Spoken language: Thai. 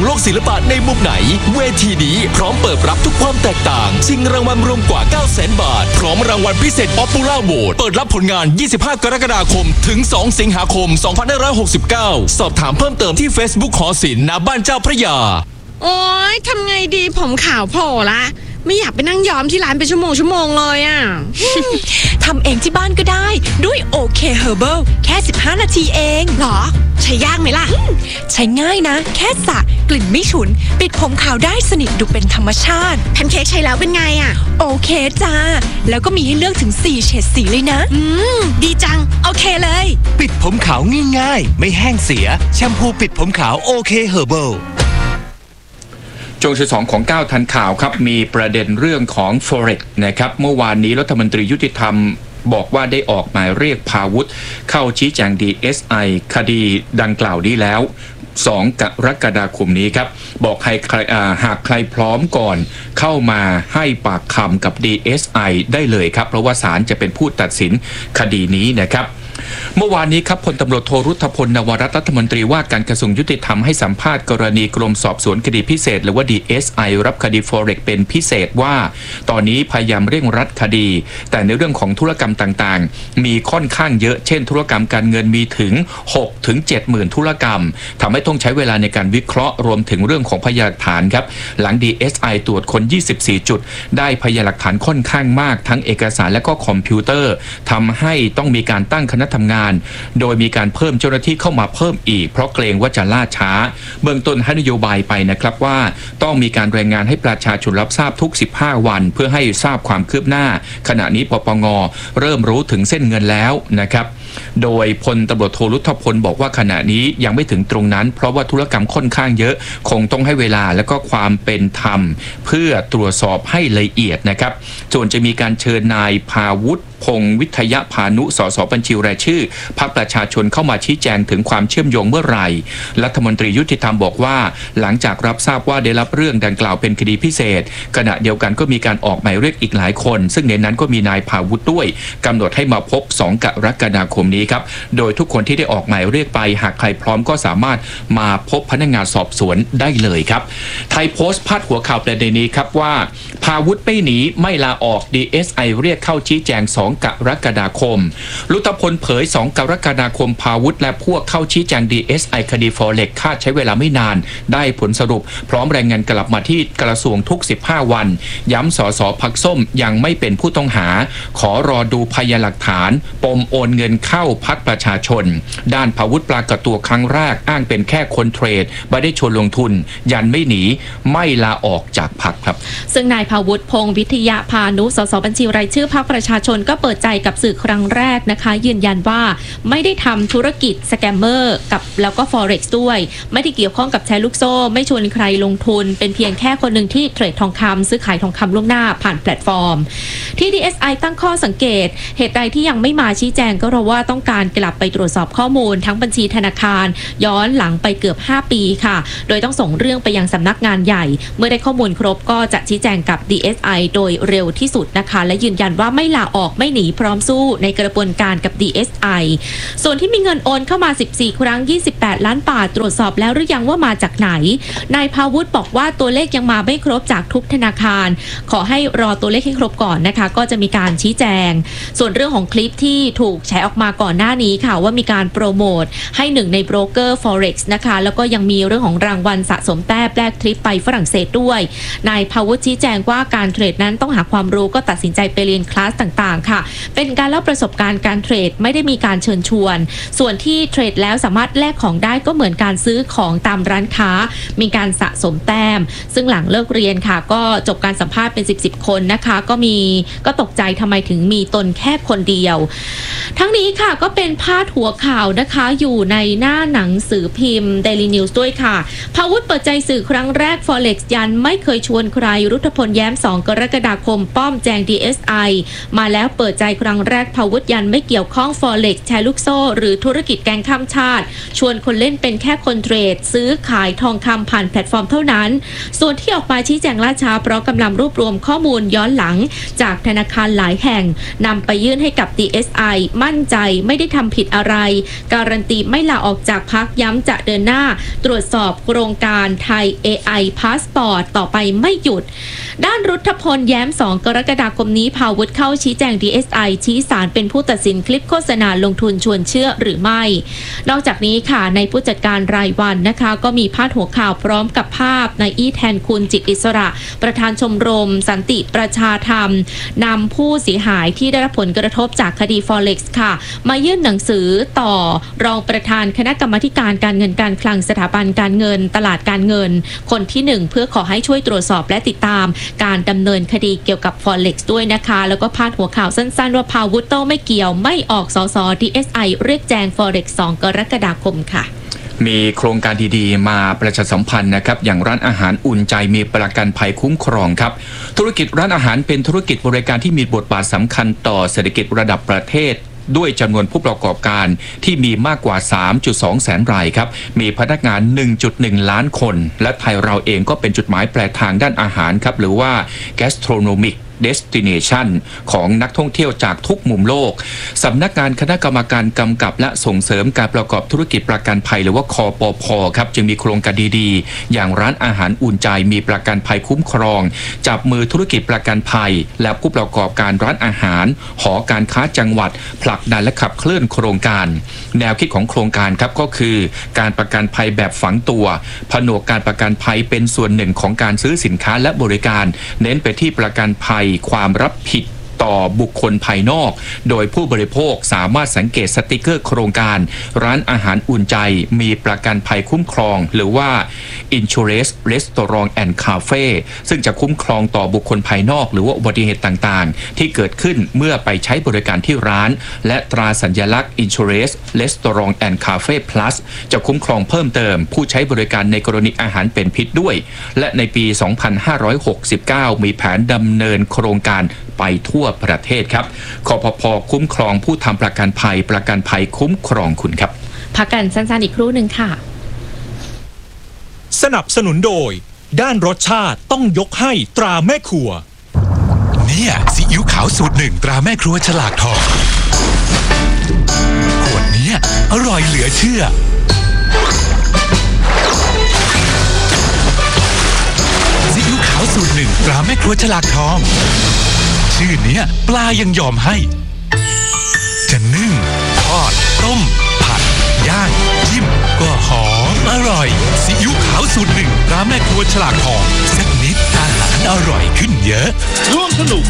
โลกศิลปะในมุมไหนเวทีนี้พร้อมเปิดรับทุกความแตกต่างชิงรางวัลรวมกว่า 900,000 บาทพร้อมรางวัลพิเศษ Popular Vote เปิดรับผลงาน 25 กรกฎาคมถึง 2 สิงหาคม 2569 สอบถามเพิ่มเติมที่ Facebook หอศิลป์ณบ้านเจ้าพระยาโอ๊ยทำไงดีผมขาวโผล่ละไม่อยากไปนั่งย้อมที่ร้านเป็นชั่วโมงเลยอ่ะทำเองที่บ้านก็ได้ด้วยโอเคเฮอร์เบิลแค่15 นาทีเองหรอใช้ยากไหมล่ะใช้ง่ายนะแค่สระกลิ่นไม่ฉุนปิดผมขาวได้สนิทดูเป็นธรรมชาติแพนเค้กใช้แล้วเป็นไงอ่ะโอเคจ้าแล้วก็มีให้เลือกถึง4เฉดสีเลยนะดีจังโอเคเลยปิดผมขาวง่ายๆไม่แห้งเสียแชมพูปิดผมขาวโอเคเฮอร์เบิลช่วงที่2ของ9ทันข่าวครับมีประเด็นเรื่องของ Forex นะครับเมื่อวานนี้รัฐมนตรียุติธรรมบอกว่าได้ออกหมายเรียกพาวุฒิเข้าชี้แจง DSI คดีดังกล่าวนี้แล้ว2 กรกฎาคมนี้ครับบอกหากใครพร้อมก่อนเข้ามาให้ปากคำกับ DSI ได้เลยครับเพราะว่าศาลจะเป็นผู้ตัดสินคดีนี้นะครับเมื่อวานนี้ครับพลตำรวจโทรุธพล นวรัตน์รัฐมนตรีว่าการกระทรวงยุติธรรมให้สัมภาษณ์กรณีกรมสอบสวนคดีพิเศษหรือว่า DSI รับคดี Forex เป็นพิเศษว่าตอนนี้พยายามเร่งรัดคดีแต่ในเรื่องของธุรกรรมต่างๆมีค่อนข้างเยอะเช่นธุรกรรมการเงินมีถึง 6-70,000 ธุรกรรมทำให้ต้องใช้เวลาในการวิเคราะห์รวมถึงเรื่องของพยานหลักฐานครับหลัง DSI ตรวจคน24 จุดได้พยานหลักฐานค่อนข้างมากทั้งเอกสารและก็คอมพิวเตอร์ทำให้ต้องมีการตั้งคณะทำงานโดยมีการเพิ่มเจ้าหน้าที่เข้ามาเพิ่มอีกเพราะเกรงว่าจะล่าช้าเบื้องต้นให้นโยบายไปนะครับว่าต้องมีการรายงานให้ประชาชนรับทราบทุก15 วันเพื่อให้ทราบความคืบหน้าขณะนี้ปปง.เริ่มรู้ถึงเส้นเงินแล้วนะครับโดยพลตำรวจโทรุธพลบอกว่าขณะนี้ยังไม่ถึงตรงนั้นเพราะว่าธุรกรรมค่อนข้างเยอะคงต้องให้เวลาและก็ความเป็นธรรมเพื่อตรวจสอบให้ละเอียดนะครับส่วนจะมีการเชิญนายพาวุฒิพงศ์วิทยพานุ สส บัญชีรายชื่อพรรคประชาชนเข้ามาชี้แจงถึงความเชื่อมโยงเมื่อไหร่รัฐมนตรียุติธรรมบอกว่าหลังจากรับทราบว่าได้รับเรื่องดังกล่าวเป็นคดีพิเศษขณะเดียวกันก็มีการออกหมายเรียกอีกหลายคนซึ่งในนั้นก็มีนายพาวุฒิด้วยกำหนดให้มาพบ2 กรกฎาคมนี้ครับโดยทุกคนที่ได้ออกหมายเรียกไปหากใครพร้อมก็สามารถมาพบพนักงานสอบสวนได้เลยครับไทยโพสต์พาดหัวข่าวประเด็นนี้ครับว่าพาวุฒิไม่หนีไม่ลาออก DSI เรียกเข้าชี้แจง2 กรกฎาคมรุตพลเผย2 กรกฎาคมพาวุฒิและพวกเข้าชี้แจง DSI คดี Forex คาดใช้เวลาไม่นานได้ผลสรุปพร้อมรายงานกลับมาที่กระทรวงทุก15 วันย้ำสสพรรคส้มยังไม่เป็นผู้ต้องหาขอรอดูพยานหลักฐานปมโอนเงินเข้าพรรคประชาชนด้านพาวุฒิปรากฏตัวครั้งแรกอ้างเป็นแค่คนเทรดไม่ได้ชวนลงทุนยันไม่หนีไม่ลาออกจากพรรคครับซึ่งนายพาวุฒิพงศ์วิทยพานุ สส บัญชีรายชื่อพรรคประชาชนก็เปิดใจกับสื่อครั้งแรกนะคะยืนยันว่าไม่ได้ทำธุรกิจสแกมเมอร์กับแล้วก็ Forex ด้วยไม่ได้เกี่ยวข้องกับแชร์ลูกโซ่ไม่ชวนใครลงทุนเป็นเพียงแค่คนหนึ่งที่เทรดทองคำซื้อขายทองคำล่วงหน้าผ่านแพลตฟอร์มที่ DSI ตั้งข้อสังเกตเหตุใดที่ยังไม่มาชี้แจงก็เพราะว่าต้องการกลับไปตรวจสอบข้อมูลทั้งบัญชีธนาคารย้อนหลังไปเกือบ5 ปีค่ะโดยต้องส่งเรื่องไปยังสำนักงานใหญ่เมื่อได้ข้อมูลครบก็จะชี้แจงกับ DSI โดยเร็วที่สุดนะคะและยืนยันว่าไม่ลาออกไม่หนีพร้อมสู้ในกระบวนการกับ DSI ส่วนที่มีเงินโอนเข้ามา14 ครั้ง28 ล้านบาทตรวจสอบแล้วหรือยังว่ามาจากไหนนายพาวุฒิบอกว่าตัวเลขยังมาไม่ครบจากทุกธนาคารขอให้รอตัวเลขให้ครบก่อนนะคะก็จะมีการชี้แจงส่วนเรื่องของคลิปที่ถูกแชร์ออกมาก่อนหน้านี้ค่ะว่ามีการโปรโมทให้หนึ่งในโบรกเกอร์ Forex นะคะแล้วก็ยังมีเรื่องของรางวัลสะสมแต้มแลกทริปไปฝรั่งเศสด้วยนายพาวุฒิชี้แจงว่าการเทรดนั้นต้องหาความรู้ก็ตัดสินใจไปเรียนคลาสต่างๆค่ะเป็นการเล่าประสบการณ์การเทรดไม่ได้มีการเชิญชวนส่วนที่เทรดแล้วสามารถแลกของได้ก็เหมือนการซื้อของตามร้านค้ามีการสะสมแต้มซึ่งหลังเลิกเรียนค่ะก็จบการสัมภาษณ์เป็น10 คนนะคะก็ตกใจทำไมถึงมีตนแค่คนเดียวทั้งนี้ค่ะก็เป็นพาดหัวข่าวนะคะอยู่ในหน้าหนังสือพิมพ์ Daily News ด้วยค่ะพาวุฒิเปิดใจสื่อครั้งแรก Forex ยันไม่เคยชวนใครรุทพลแย้ม2 กรกฎาคมป้อมแจง DSI มาแล้วเปิดใจครั้งแรกพาวุฒิยันไม่เกี่ยวข้อง Forex แชร์ลูกโซ่หรือธุรกิจแกงข้ามชาติชวนคนเล่นเป็นแค่คนเทรดซื้อขายทองคำผ่านแพลตฟอร์มเท่านั้นส่วนที่ออกมาชี้แจงล่าช้าเพราะกำลังรวบรวมข้อมูลย้อนหลังจากธนาคารหลายแห่งนำไปยื่นให้กับ DSI มั่นใจไม่ไม่ได้ทำผิดอะไรการันตีไม่ลาออกจากพรรคย้ำจะเดินหน้าตรวจสอบโครงการไทย AI Passport ต่อไปไม่หยุดด้านรุทธพลแย้ม2 กรกฎาคมนี้พาวุฒิเข้าชี้แจง DSI ชี้ศาลเป็นผู้ตัดสินคลิปโฆษณาลงทุนชวนเชื่อหรือไม่นอกจากนี้ค่ะในผู้จัดการรายวันนะคะก็มีพาดหัวข่าวพร้อมกับภาพนายอี้แทนคุณจิตอิสระประธานชมรมสันติประชาธรรมนำผู้เสียหายที่ได้รับผลกระทบจากคดี Forex ค่ะมายื่นหนังสือต่อรองประธานคณะกรรมาธิการการเงินการคลังสถาบันการเงินตลาดการเงินคนที่1เพื่อขอให้ช่วยตรวจสอบและติดตามการดำเนินคดีเกี่ยวกับ Forex ด้วยนะคะแล้วก็พาดหัวข่าวสั้นๆว่าพาวุฒิโต้ไม่เกี่ยวไม่ออกสส DSI เรียกแจง Forex 2 กรกฎาคมค่ะมีโครงการดีๆมาประชาสัมพันธ์นะครับอย่างร้านอาหารอุ่นใจมีประกันภัยคุ้มครองครับธุรกิจร้านอาหารเป็นธุรกิจบริการที่มีบทบาทสำคัญต่อเศรษฐกิจระดับประเทศด้วยจำนวนผู้ประกอบการที่มีมากกว่า 3.2 แสนรายครับมีพนักงาน 1.1 ล้านคนและไทยเราเองก็เป็นจุดหมายปลายทางด้านอาหารครับหรือว่า gastronomic destination ของนักท่องเที่ยวจากทุกมุมโลกสำนักงานคณะกรรมการกำกับและส่งเสริมการประกอบธุรกิจประกันภัยหรือว่าคปภ.ครับจึงมีโครงการดีๆอย่างร้านอาหารอุ่นใจมีประกันภัยคุ้มครองจับมือธุรกิจประกันภัยและผู้ประกอบการร้านอาหารหอการค้าจังหวัดผลักดันและขับเคลื่อนโครงการแนวคิดของโครงการครับก็คือการประกันภัยแบบฝังตัวผนวกการประกันภัยเป็นส่วนหนึ่งของการซื้อสินค้าและบริการเน้นไปที่ประกันภัยความรับผิดต่อบุคคลภายนอกโดยผู้บริโภคสามารถสังเกตสติกเกอร์โครงการร้านอาหารอุ่นใจมีประกันภัยคุ้มครองหรือว่า Insurance Restaurant and Cafe ซึ่งจะคุ้มครองต่อบุคคลภายนอกหรือว่าอุบัติเหตุต่างๆที่เกิดขึ้นเมื่อไปใช้บริการที่ร้านและตราสัญลักษณ์ Insurance Restaurant and Cafe Plus จะคุ้มครองเพิ่มเติมผู้ใช้บริการในกรณีอาหารเป็นพิษด้วยและในปี 2569 มีแผนดำเนินโครงการไปทั่วประเทศครับคปภ.คุ้มครองผู้ทำประกันภัยคุ้มครองคุณครับพักกันสั้นๆอีกครู่หนึ่งค่ะสนับสนุนโดยด้านรสชาติต้องยกให้ตราแม่ครัวเนี่ยซีอิ๊วขาวสูตร 1ตราแม่ครัวฉลากทองขวดนี้อร่อยเหลือเชื่อซีอิ๊วขาวสูตร 1ตราแม่ครัวฉลากทองชื่อเนี้ยปลายังยอมให้จะนึ่งทอดต้มผัดย่างจิ้มก็หอมอร่อยซีอิ๊วขาวสูตร 1ตราแม่ครัวฉลากทองสักนิดอาหารอร่อยขึ้นเยอะร่วมสนุก